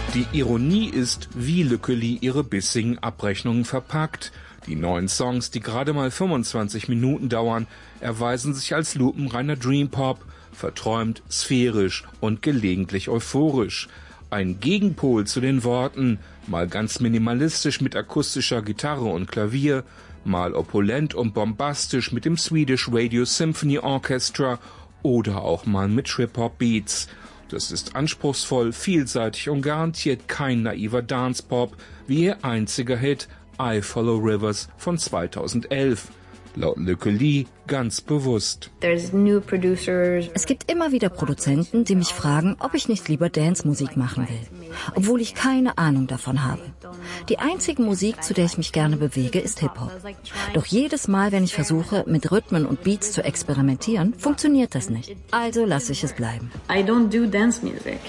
Die Ironie ist, wie Lückeli ihre bissigen Abrechnungen verpackt. Die neuen Songs, die gerade mal 25 Minuten dauern, erweisen sich als lupenreiner Dreampop, verträumt, sphärisch und gelegentlich euphorisch. Ein Gegenpol zu den Worten, mal ganz minimalistisch mit akustischer Gitarre und Klavier, mal opulent und bombastisch mit dem Swedish Radio Symphony Orchestra oder auch mal mit Trip-Hop-Beats. Das ist anspruchsvoll, vielseitig und garantiert kein naiver Dance-Pop wie ihr einziger Hit I Follow Rivers von 2011. Laut Lückeli ganz bewusst. Es gibt immer wieder Produzenten, die mich fragen, ob ich nicht lieber Dance-Musik machen will, obwohl ich keine Ahnung davon habe. Die einzige Musik, zu der ich mich gerne bewege, ist Hip-Hop. Doch jedes Mal, wenn ich versuche, mit Rhythmen und Beats zu experimentieren, funktioniert das nicht. Also lasse ich es bleiben. I don't do dance music.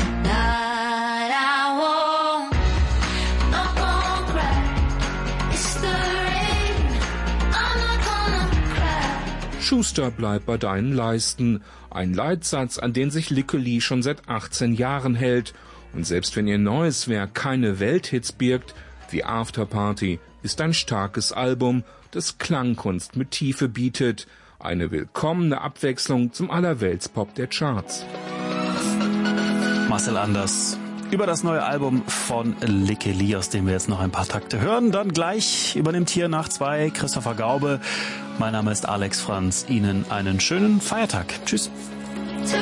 Schuster, bleib bei deinen Leisten. Ein Leitsatz, an den sich Lückeli schon seit 18 Jahren hält. Und selbst wenn ihr neues Werk keine Welthits birgt, The Afterparty ist ein starkes Album, das Klangkunst mit Tiefe bietet. Eine willkommene Abwechslung zum Allerweltspop der Charts. Marcel Anders über das neue Album von Lückeli, aus dem wir jetzt noch ein paar Takte hören. Dann gleich übernimmt hier nach 2 Christopher Gaube. Mein Name ist Alex Franz. Ihnen einen schönen Feiertag. Tschüss.